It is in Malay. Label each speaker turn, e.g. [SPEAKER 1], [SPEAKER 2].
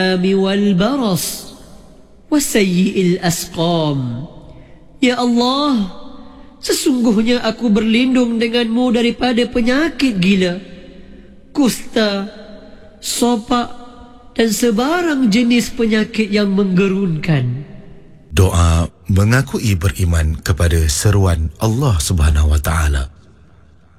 [SPEAKER 1] والبرص وسيء الأسقام. Ya Allah, sesungguhnya aku berlindung denganmu daripada penyakit gila, kusta, sopak dan sebarang jenis penyakit yang menggerunkan.
[SPEAKER 2] Doa mengakui beriman kepada seruan Allah Subhanahu wa taala.